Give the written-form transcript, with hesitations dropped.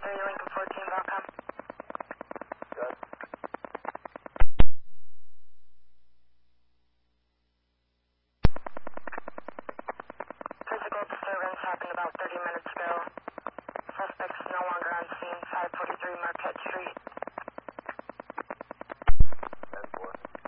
3 Lincoln 14, Valcom. Good. Physical disturbance happened about 30 minutes ago.